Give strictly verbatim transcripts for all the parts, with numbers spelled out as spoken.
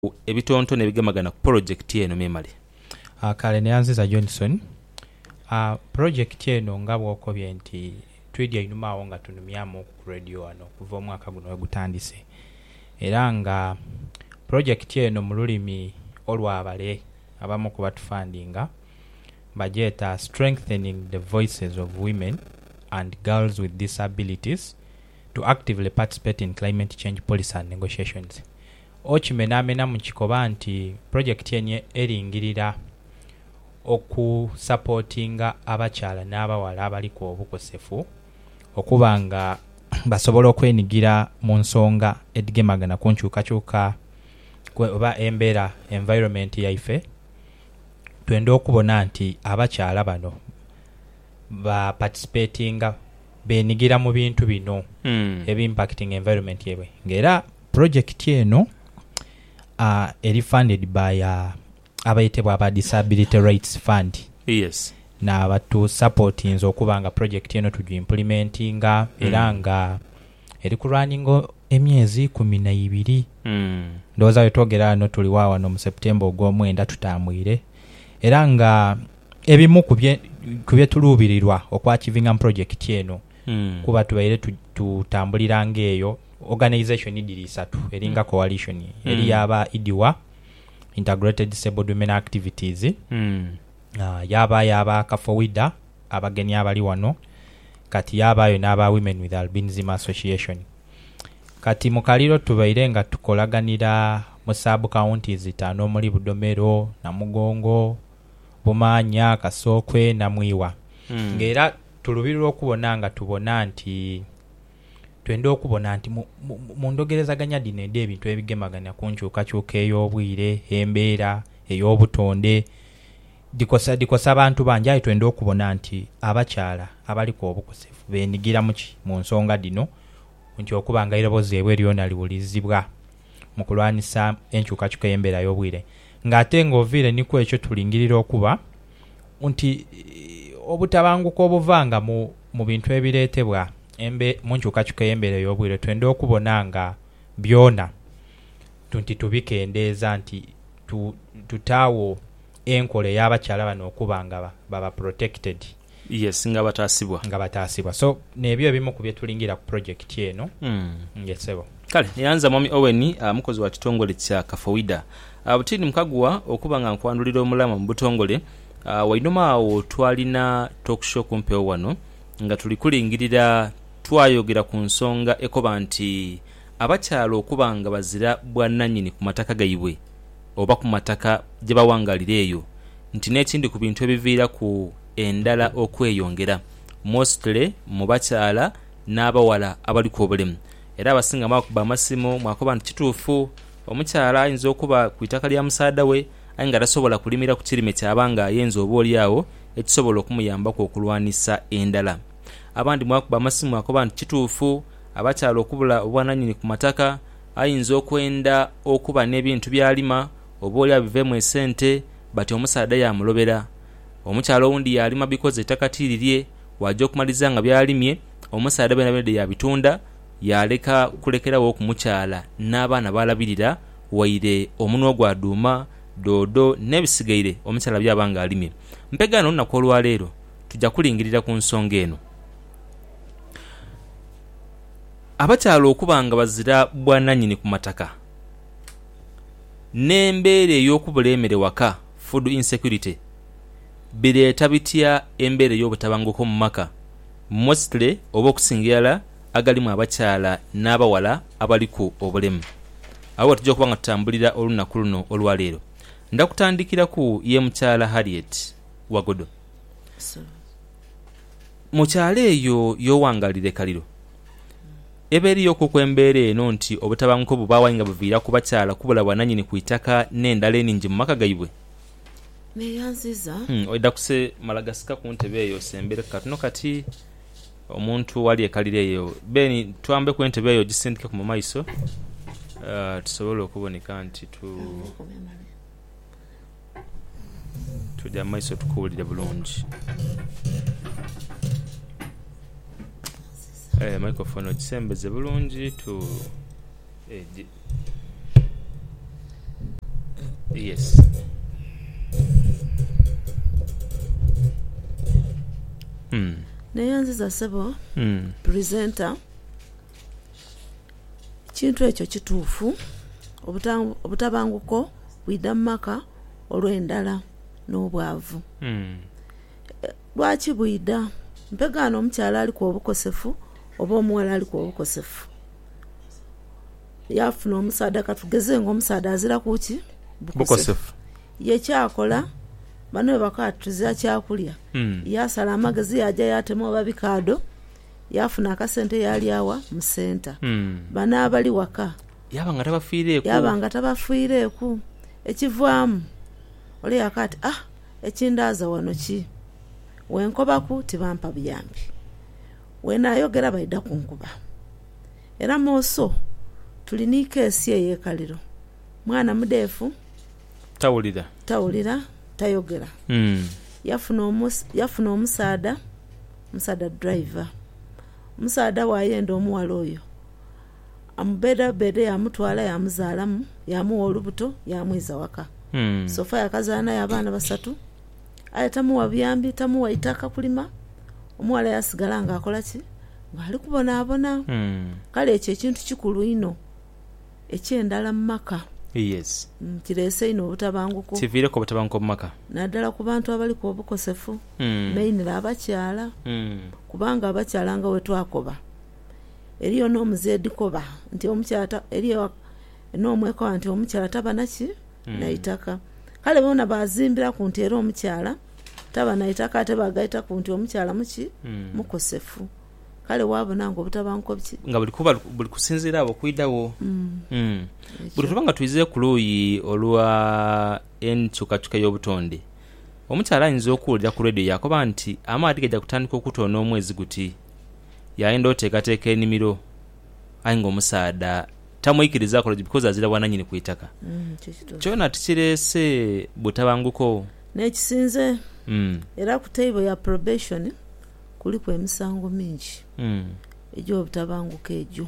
ebitonto nebigemagana ku project eno memali. Uh, kale neyanziza Johnson. Uh, project eno nga bwokobye nti twidya inumawo nga tunumyamu ku radio ano kuva omwaka guno wegutandise. Era nga project eno mu lulimi olwabale abamu kuba tufandinga bajeta strengthening the voices of women and girls with disabilities to actively participate in climate change policy and negotiations. Okimenamena mu kikoba nti project yenye eringirira okusupportinga abakyala n'abawala abaliko obukosefu okubanga basobola okwenigira mu nsonga edigemagana ku nkyukakyuka oba embeera environment yaife. Twenda okubona nti abakyala bano ba participatinga benigira mu bintu bino mm. ebimpacting environment yewe. Ngera project eno uh, eri funded by uh, abayitebwa aba Disability Rights Fund. Yes. Na batu supportinze okubanga project eno tuju implementinga mm. era nga eri kurunning emyezi kumi na ibiri. Mm. Ndoza wetogera no tuliwawa no mu September ogw'omwenda tutambwire. Era nga ebimu kubye kubye tulubirirwa okwachivinga project eno mm. kuba tubaire tutambulira ngeyo organization idiri isatu eringa mm. coalition mm. eri yaba idiwa Integrated Disabled Women Activities mm. uh, yaba yaba kafowida abageni abali wano kati yabayo n'aba Women with Albinism Association. Kati mukaliro tubaire nga tukolaganira mu sub counties zitano muri Budomero na Mugongo Bumanya Kasokwe na Mwiwa. Mm. Ngera tulubirira okubona nga tubona nti twende okubona nti mu, mu, mu ndogerezaganya dine de ebintu ebigemaganya ku nkyukakyuka ey'obwire embeera ey'obutonde dikosa dikosa abantu banje ayi twende okubona nti abakyala abaliko obukosefu benigira muki mu nsonga dino nti okubanga irobozi ebwe lyona liwulizibwa mu kulwanisa enkyukakyuka y'embeera y'obwire. Ng'ate ng'ovire niko ekyo tulingirira okuba nti obutabanguko obuvanga mu, mu bintu ebireetebwa embe mu nkyukakyuka y'embeera y'obwire twende okubona nga byona tunti tubikendeeza nti tu, tutaawo enkola y'abakyala bano okubanga baba protected. Yes, nga bataasibwa nga bataasibwa. So nebyo ebimu ku bye tulingira ku project eno. Mm. Ngesebo kale yanza mwami Owen uh, mukozi wa kitongole kya Kafowida uh, butini mukagwa okubanga nkwandulira omulama mu butongole uh, wainoma awo twalina talk show kumpewo wano nga tulikulingirira twayogera ku nsonga ekoba nti abakyala okubanga bazira bwannannyini ku mataka gaibwe oba ku mataka gye bawangalira eyo nti n'ekindi ku bintu ebiviira ku endala okweyongera mostly mu bakyala n'abawala abaliko obulemu. Era abasinga mwakuba amasimu mwakoba nti kituufu omukyala ayinza okuba ku itaka lya musaada we aye nga tasobola kulimira ku kirime kyabanga ayenza oba oli awo ekisobola okumuyambako okulwanisa endala. Abandi mwakuba amasimu mwakoba nti kituufu abakyala okubula obwananyini ku mataka ayinza okwenda okuba n'ebintu byalima oba oli abivemu esente bati omusaada yamulobera. Omukyala owundi yalima bikoze ettaka tirirye wajja okumaliza nga byalimye omusaada bena bena yabitunda yaleka kulekerawo okumukyala n'abaana balabirira waire omunwa gwa duuma dodo n'ebisigaire omukyala byabanga alimye. Mpegano olunaku olwaleero tujja kulingirira ku nsonga eno. Abakyala okubanga bazira bwannannyini ku mataka n'embeera ey'okubula emmere waka food insecurity bireeta bitya embeera ey'obutabanguko mu maka mostly oba okusingirala agalimu abakyala n'abawala abaliko obulemu. Awo tujja okuba nga tutambulira olunaku luno olwaleero. Ndakutandikira ku ye mukyala Harriet Wagodo. So. Mukyala eyo y'owangalire kaliro ebeeriyo okukwembeera eno nti obutabanguko bubaawa nga buviira ku bakyala kubula bwannannyini ku itaka n'endala eningi mu maka gaibwe. Neyanziza hmm, oida kuse malagasika ku ntebe eyo sembere katuno kati omuntu wali ekalire eyo beni twambe ku ntebe eyo gisindike ku mumaiso uh, tusobole okuboneka nti tu tujja maiso tukuwulire bulungi. Eh, microphone ogisembeze bulungi tu eh, Yes. Mm. Neyanziza sebo Mm. presenter kintu ekyo kituufu obuta- obutabanguko bwidda mu maka olw'endala n'obwavu. Mm. Lwaki bwidda? Mpegaano omukyala ali ku obukosefu oba omuwala ali ku obukosefu yafuna omusaada, katugeze ng'omusaada azira kuki Bukosefu. ye kyakola bano bakatuzira kyakulya Mm. yasala amagezi yajja yatema oba bikaado yafuna akasente yalyawa mu senta Mm. bana abali waka Yaba nga tabafiireeko. yaba nga tabafiireeku ekivaamu oli yakati ah ekindaaza wano ki wenkobaku tibampa buyambi wenayogera baidda ku nkuba era mooso tulina ikeesi eyeekaliro mwana mudeefu Tawulira. tawulira tayogera Mm. yafuna omus- yafuna omusaada omusaada driver omusaada wayenda omuwala oyo amubedabede yamutwala yamuzaalamu yamuwa olubuto yamwiza waka Mm. sofa yakazaanayo abaana basatu aye tamuwa buyambi tamuwa itaka kulima omuwala yasigala ng'akola ki ng'ali kubonaabona. Mm. Kale ekyo ekintu kikulu ino ekyendala mu maka Yes. mm, kireese ino obutabanguko Kiviireko obutabanguko mu maka. naddala ku bantu abali ku obukosefu Mm. mainira abakyala Mm. kubanga abakyala nga wetwakoba eriyo n'omuzeedikoba nti omukyala ta- eriyo n'omwekoba nti omukyala taba naki Mm. naitaka kale bona bazimbira ku nti era omukyala taba naitaka ate bagaita ku nti omukyala muki Mm. mukosefu kale wabona nga obutabanguko biki nga buli kuba buli kusinziira abo kuidawo. mm. Mm. ekyo. Buli tuba nga tuyize ku luuyi olwa enkyukakyuka y'obutonde omukyala ayinza okuwulira ku rediyo yakoba nti amaadi gajja kutandika okutoona omwezi guti yayenda oteekateeka ennimiro aye ng'omusaada tamuyikiriza akola because azira bwananyini ku itaka. Mm, ekyo kituufu. Kyona tikireese butabanguko. n'ekisinze Mm. era ku table ya probation kuliku emisango mingi Mm. egy'obutabanguko egyo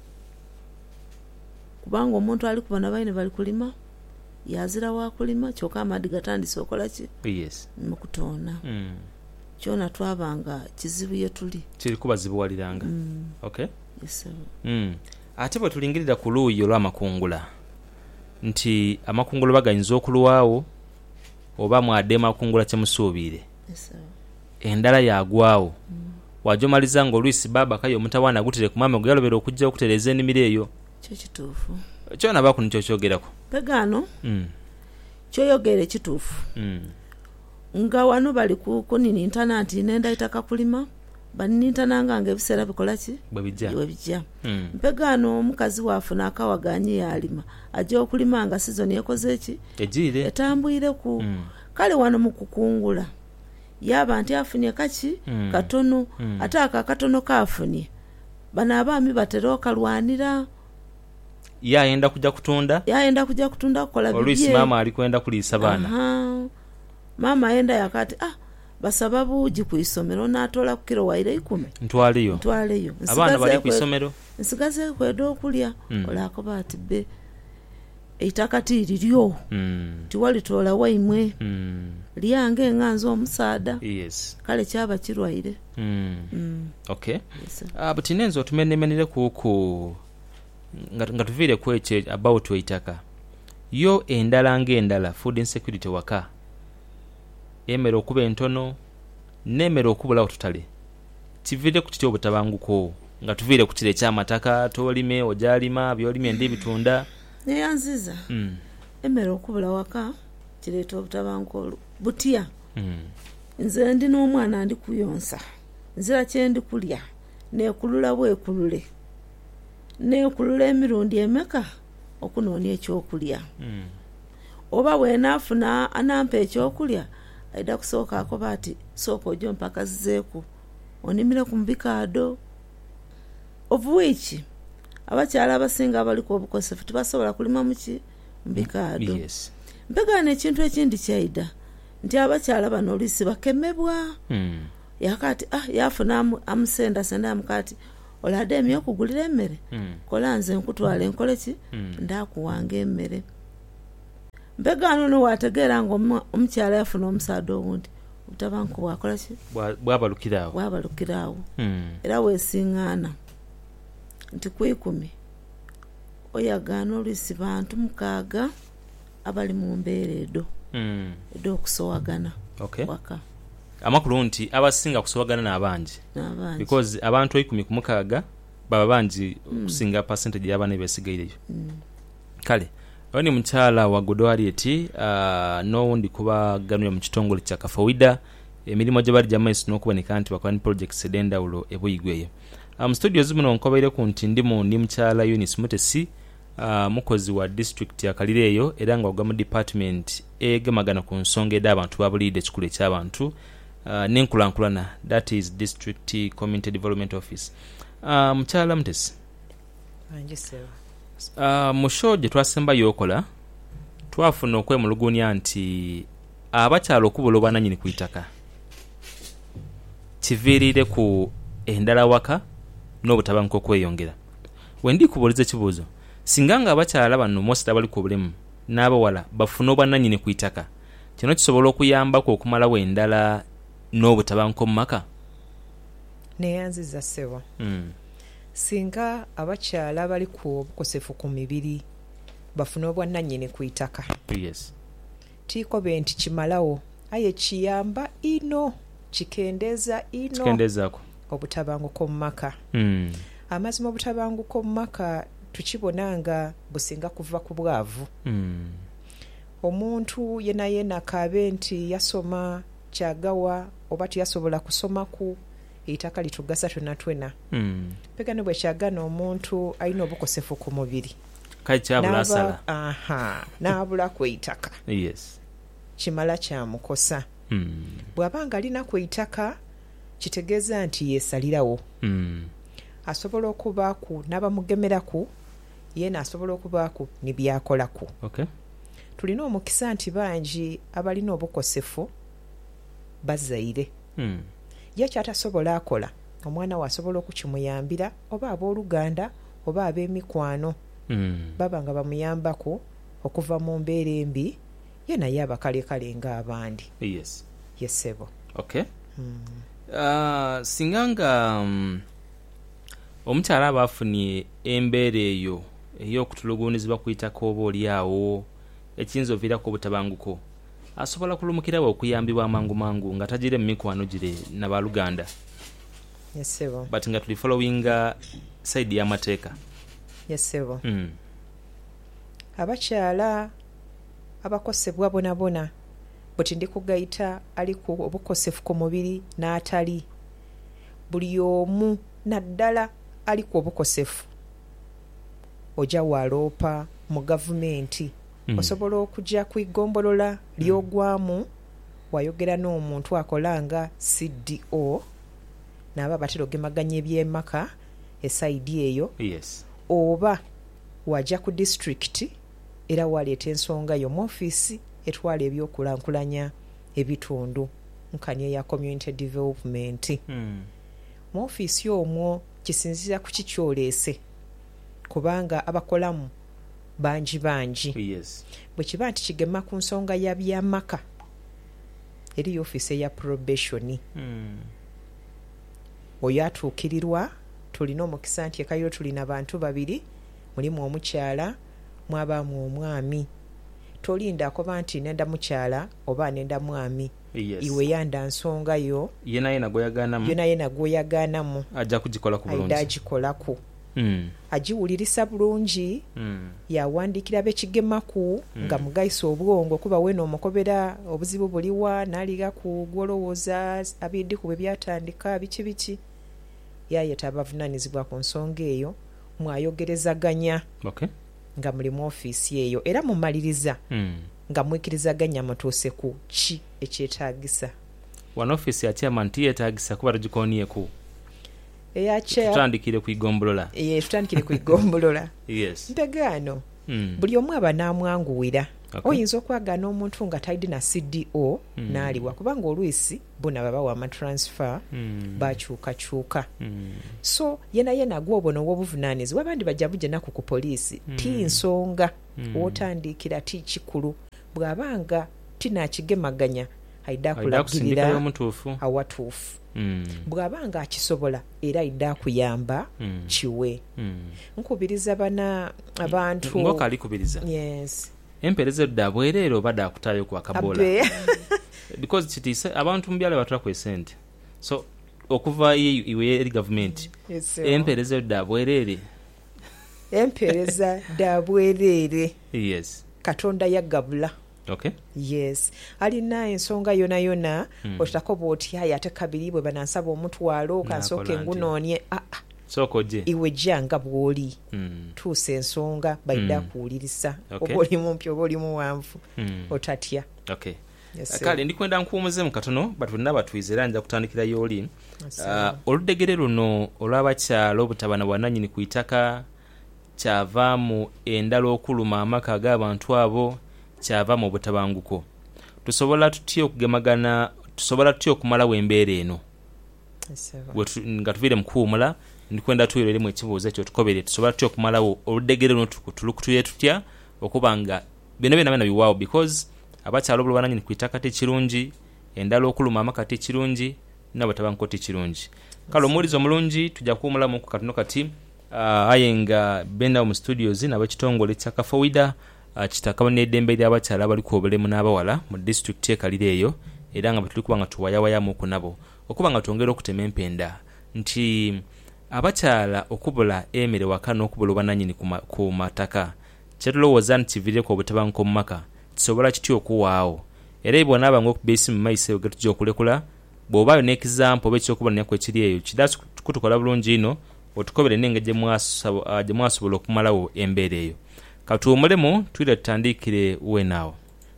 kubanga omuntu ali kubona baine bali kulima yazira wa kulima kyokka amaadi gatandise okola ki Yes. mu kutoona Mm. kyona twabanga kizibu ye tuli kiri kubazibuwaliranga. mm. Okay. yes, Mm. Ate bwe tulingirira ku luuyi olw'amakungula nti amakungula bagayinza okulwawo oba mwadde makungula kyemusuubire yes, endala yagwawo mm. wajomaliza ng'olwisi baba kayo omutawaana agutire ku mama guyalobera okujja okutereeza ennimiro eyo kyo kituufu kyona baku nikyo kyogerako. pegaano Mm. kyoyogere kituufu Mm. nga wano bali ku kuninintana nti nenda itaka kulima baninintana nga ng'ebiseera bikola ki bwe bijja. bwe bijja Mm. mpegaano omukazi waafuna akawaganye yalima ajja okulima nga sizoni ekoze eki egiire. etambwire ku Mm. kale wano mu kukungula yaba nti afunye kaki Mm. katono Mm. ate ako akatono kaafunye bano abaami batera okalwanira ye ayenda kujja kutunda yayenda kujja kutunda kukola olwisi maama ali kwenda kuliisa baana. Aha. maama ayenda yakati ah basaba buugi ku isomero n'atoola ku kiro waire ikumi ntwaliyo ntwaleyo abaana bali ku isomero. nsigaze kweda okulya Mm. olakoba ati be eitaka tiiriryo Mm. tiwalitoola waimwe Mm. lyange enganza omusaada Yes. kale kyaba kirwaire Mm. mm. Okay. yes. Uh, but inenzo otumenemenere kuku nga, nga tuviire ku ekyo about eitaka yo endala ng'endala food insecurity waka emera okuba entono n'emera okubulawo tutale kiviire ku kityo obutabanguko nga tuviire ku kire ekyamataka tolime ojalima byolima endi bitunda. neyanziza Mm. emera okubula waka kireeta obutabanguko olu- butya Mm. nze ndi n'omwana ndi kuyonsa nzira kyendi kulya neekulula bwekulule neekulula emirundi emeka okunoonya ekyokulya Mm. oba bwenaafuna anampa ekyokulya aida kusooka akoba ati sooka ojjo mpaka zizeeku onimire ku mubikaado ovuwiiki abakyala abasinga abali ku obukosefu tibasobola kulima muki mubikaado. Yes. mpegaana ekintu ekindi kyaida nti abakyala bano oluisi bakemebwa Mm. yakati ah yafuna amu- amusenda senda amukati olade emyo okugulira emmere. Mm. kola nze nkutwala enkole ki Mm. ndakuwanga emmere mbegano no wategeera nga omukyala yafuna omusaada owundi obutabanguko bwakola ki bwabalukiraawo bwabalukiraawo era weesiŋŋaana nti kwikumi oyagaana oluisi bantu mukaaga abali mu mbeera edo edo okusowagana waka amakulu nti abasinga kusowagana n'abangi because abantu ikumi ku mukaaga baba bangi okusinga percentage y'abaana beesigaireyo kale oni mukyala wa Godwarieti uh, n'owundi kubaganira mu kitongole kya Kafawida emirimu gye bali gy'amaiso n'okuboneka nti bakola ne projects ed'endawulo ebuyigweyo mu um, studio zimuno nkobaire ku nti ndimu ndi mukyala Eunice Mutesi uh, mukozi wa district ya Kalireeyo era nga ogwa mu department egemagana ku nsonga ed'abantu babulidde ekikulu eky'abantu uh, n'enkulankulana that is district community development office. Uh, mukyala Mutesi anjisewa Uh, mu show gye twasembayo okola twafuna okwemulugunya nti abakyala okubula obwananyini ku itaka kiviirire ku endala waka n'obutabanguko okweyongera. Wendi kubuuliza ekibuuzo singa nga abakyala bano most abali ku bulemu n'abawala bafuna obwananyini ku itaka kino kisobola okuyambako okumalawo endala n'obutabanguko mu maka? Neyanziza sewa mm. singa abakyala bali ku obukosefu ku mibiri bafuna obwannannyini ku itaka yes. tiikobe nti kimalawo aye kiyamba ino kikendeeza ino kikendeezaako obutabanguko mu maka mm. amazima obutabanguko mu maka tukibona nga businga kuva ku bwavu mm. omuntu yena yena kaabe nti yasoma kyagawa oba tuyasobola kusoma ku itaka litugasa twena twena mm. pega ne bwe kyagana omuntu alina obukosefu ku mubiri kale kyabula asala aha n'abula ku itaka yes. kimala kyamukosa mm. bw'abanga alina ku itaka kitegeeza nti yeesalirawo mm. asobola okubaaku n'abamugemeraku yeena asobola okubaaku ne byakolaku okay. tulina omukisa nti bangi abalina obukosefu bazaire mm. ye kyatasobola akola omwana we asobola okukimuyambira oba abooluganda oba ab'emikwano mm. baba nga bamuyambako okuva mu mbeera embi ye naye abakalekale ng'abandi yes. yesebo okay. mm. uh, singa nga um, omukyala aba afunye embeera eyo ey'okutuluguunizibwa ku itaka oba oliawo ekiyinza oviirako obutabanguko asobola kulumukirawo okuyambibwa amangu mangu nga tagire mu mikwano gire n'abaluganda yesebo but nga tuli followinga side y'amateeka yesebo mm. abakyala abakosebwa bonabona buti ndi kugayita aliku obukosefu ku mubiri n'atali buli omu naddala aliku obukosefu ojja waloopa mu gavumenti mm. osobola okujja ku igombolola ly'ogwamu wayogera n'omuntu akolanga C D O n'aba batera ogemaganya eby'emaka esaidi eyo yes. oba wajja ku district era waleeta ensonga yo mu ofiisi etwala ebyokulankulanya ebitundu nkani eya community development mm. mu ofiisi omwo kisinzira ku kikyoleese kubanga abakolamu bangi bangi yes. bwe kiba nti kigema ku nsonga ya byamaka eri ofiisi eya probation mm. oyo atuukirirwa tulina omukisa nti ekayiro tulina bantu babiri mulimu omukyala mwabaamu omwami tolinda akoba nti nenda mukyala oba nenda mwami yes. iwe yanda nsonga yo yena yena gwoyaganamu yena yena gwoyaganamu ajja kugikola ku bulungi aida agikolaku mm. agiwulirisa bulungi mm. yawandiikira bekigemaku mm. nga mugayisa obwongo kuba wena omukobera obuzibu buliwa n'aliga ku gwolowooza abiddiku bwe byatandika biki biki yayeta abavunaanyizibwa ku nsonga eyo mwayogerezaganya okay. nga muli mu ofiisi eyo era mumaliriza mm. nga mwikirizaganya mutuuse ku ki ekyetaagisa wano ofiisi ya chairman tiyetaagisa kuba tugikoniyeku tutandikire ku igombolola tutandikire ku igombolola yes. ntegaano mm. buli omu aba n'amwanguwira okay. oyinza okwagaana omuntu nga talina na C D O mm. n'aliwa kubanga olwisi bona babawa amatransfer mm. bakyukakyuka mm. so yena yena gw'obona ow'obuvunaanyizibwa abandi bajja bujja naku ku poliisi mm. ti nsonga mm. wotandikira ti kikulu bw'abanga tinaakigemaganya aidde Aidde akusindikira akulagirira omutuufu. awatuufu Mm. bw'abanga akisobola era aidde akuyamba Mm. kiwe Mm. nkubiriza bana abantu Ngoka alikubiriza. yes Empeereza edda bwereere oba daakutaayo ku akabola. Abe. Because kitiise abantu mu byalo batula ku esente. So okuva iye iwe eri government. Yes, Empeereza edda bwereere. empeereza dabwereere Yes. katonda yaggabula Okay. yes alina ensonga yona yona mm. otako bwotyayo ate kabiri bwe banansaba omutwalo kansooka Nakola engunoonye ah, ah, So koje. iwe jjanga bw'oli Mm. tuusa ensonga baidde Mm. akuwulirisa Okay. oba oli mumpi oba oli muwanvu Mm. otatya Okay. Yes, sir. Kale ndikwenda nkuwumuze mu katono but bonna batwize era nja kutandikira y'oli. Yes, sir. Uh, oludegere luno olw'abakyalo obutabana bwannannyini ku itaka kyavaamu endala okuluma amaka ag'abantu abo kyavaamu obutabanguko. Tusobola tutya okugemagana tusobola tutya okumalawo embeera eno Yes, sir. Bwe tu- nga tuviire mu kuwumula ndikwenda tuyoleremu ekibuuzo ekyo tukobere tusobola tutya okumalawo oludegere luno tulukutuye tutya okuba nga bino byonna byonna biwaawo because abakyalo obulwananyini ku itaka tekirungi endala okuluma amaka tekirungi n'obutabanguko tekirungi. Kale omuwuliza omulungi tujja kuwumulamu ku katono kati uh, aye nga benda mu studios n'abekitongole kya Kafowida uh, kitaka n'eddembe ly'abakyala abali ku obulemu n'abawala mu district ekalire eyo era nga bwe tuli kuba nga tuwayawayamu ku nabo okuba nga twongera okutema empenda nti abakyala okubula emere waka n'okubula obwannannyini ku, ma, ku mataka kyetulowooza nti kiviireko obutabanguko mu maka kisobola kitya okuwaawo era bw'onaaba ng'okuba esimu mu maiso eyo ge tujja okulekula bw'obaayo n'ekizampo oba ekyokuboneraku ekiri eyo kidaasi kutukola bulungi ino otukobere n'engeri gye mwasobola okumalawo embeera eyo katuwumulemu twire tutandikire wenaawo.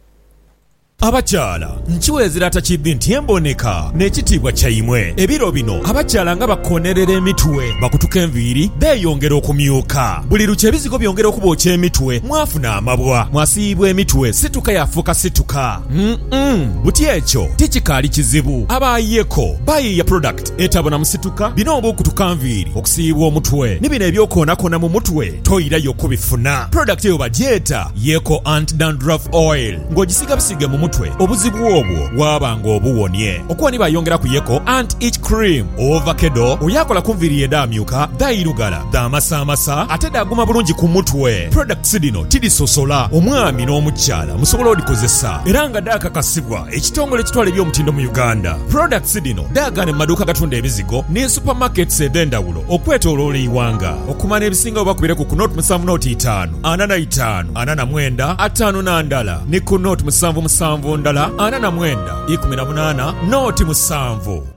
Abakyala nkiweezera takiddi nti emboneka n'ekitiibwa kyayimwe ebiro bino abakyala nga bakonerera emitwe bakutuka enviiri beeyongera okumyuka buli lukya ebizigo byongera okubookya emitwe mwafuna amabwa mwasiibwa emitwe situka yafuuka situka mm buti ekyo tikikaali kizibu abaayeko bayiiya product etabona mu situka bino oba okutuka nviiri okusiibwa omutwe ne bino ebyokoonakoona mu mutwe toyirayo okubifuna product eyo bagyeta Yeko Anti Dandruff Oil ng'ogisiga bisige mu mutwe obuzibu obwo bwabanga obuwonye okuwani bayongera ku Yeko Anti Itch Cream ovakedo oyakola ku nviiri eddaamyuka daayirugala daamasaamasa ate daaguma bulungi ku mutwe products dino tidisosola omwami n'omukyala musobola odikozesa era nga daakakasibwa ekitongole ekitwala ebyomutindo mu Uganda products dino daagana mu maduuka gatunda ebizigo ne supermarkets ed'endawulo okwetooloola eiwanga okumana ebisinga obakubire ku kunoti musanvu noti itaano ana na itaano ana na mwenda ataano na ndala ne ku noti musanvu musanvu ndala ana na mwenda ikumi na munaana noti musanvu